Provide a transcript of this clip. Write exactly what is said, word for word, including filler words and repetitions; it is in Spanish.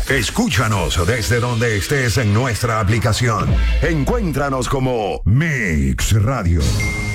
Escúchanos desde donde estés en nuestra aplicación. Encuéntranos como Mix Radio.